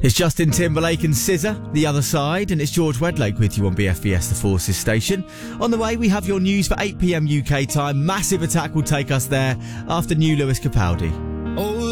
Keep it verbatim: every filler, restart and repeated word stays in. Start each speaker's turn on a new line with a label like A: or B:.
A: It's Justin Timberlake and S Z A, The Other Side, and it's George Wedlake with you on B F B S The Forces station. On the way, we have your news for eight p m U K time. Massive Attack will take us there after new Lewis Capaldi.